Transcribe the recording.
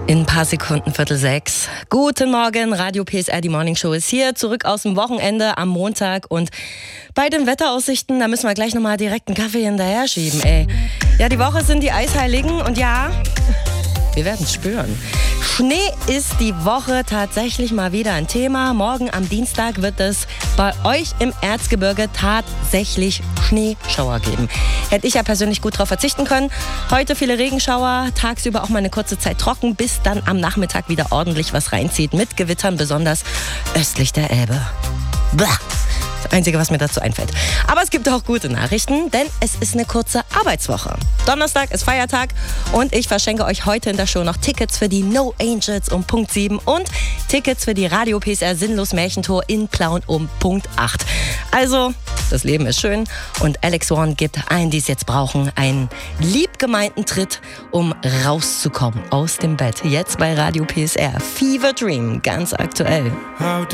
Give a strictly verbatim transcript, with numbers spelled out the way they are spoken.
In ein paar Sekunden, Viertel sechs. Guten Morgen, Radio P S R, die Morning Show ist hier, zurück aus dem Wochenende am Montag. Und bei den Wetteraussichten, da müssen wir gleich nochmal direkt einen Kaffee hinterher schieben, ey. Ja, die Woche sind die Eisheiligen und ja, wir werden es spüren. Schnee ist die Woche tatsächlich mal wieder ein Thema. Morgen am Dienstag wird es bei euch im Erzgebirge tatsächlich Schneeschauer geben. Hätte ich ja persönlich gut drauf verzichten können. Heute viele Regenschauer, tagsüber auch mal eine kurze Zeit trocken, bis dann am Nachmittag wieder ordentlich was reinzieht mit Gewittern, besonders östlich der Elbe. Blah. Das Einzige, was mir dazu einfällt. Aber es gibt auch gute Nachrichten, denn es ist eine kurze Arbeitswoche. Donnerstag ist Feiertag und ich verschenke euch heute in der Show noch Tickets für die No Angels um Punkt sieben und Tickets für die Radio P S R Sinnlos Märchentour in Plauen um Punkt acht. Also, das Leben ist schön und Alex Warren gibt allen, die es jetzt brauchen, einen liebgemeinten Tritt, um rauszukommen aus dem Bett. Jetzt bei Radio P S R. Fever Dream, ganz aktuell.